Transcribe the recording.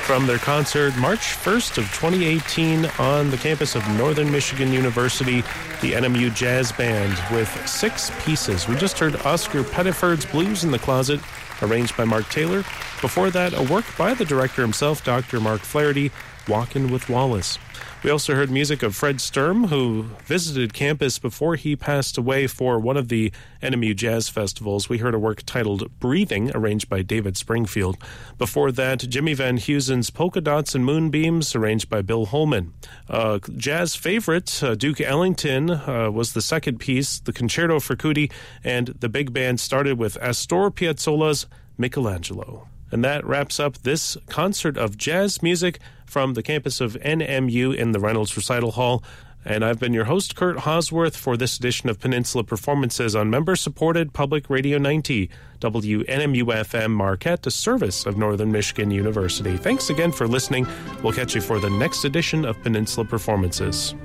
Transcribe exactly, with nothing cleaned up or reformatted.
from their concert March first of twenty eighteen on the campus of Northern Michigan University, the N M U Jazz Band with six pieces. We just heard Oscar Pettiford's Blues in the Closet, arranged by Mark Taylor. Before that, a work by the director himself, Doctor Mark Flaherty, Walkin' with Wallace. We also heard music of Fred Sturm, who visited campus before he passed away for one of the N M U Jazz Festivals. We heard a work titled Breathing, arranged by David Springfield. Before that, Jimmy Van Heusen's Polka Dots and Moonbeams, arranged by Bill Holman. Uh, jazz favorite, uh, Duke Ellington, uh, was the second piece, the Concerto for Cudi, and the big band started with Astor Piazzolla's Michelangelo. And that wraps up this concert of jazz music from the campus of N M U in the Reynolds Recital Hall. And I've been your host, Kurt Hosworth, for this edition of Peninsula Performances on member-supported Public Radio ninety, W N M U F M Marquette, a service of Northern Michigan University. Thanks again for listening. We'll catch you for the next edition of Peninsula Performances.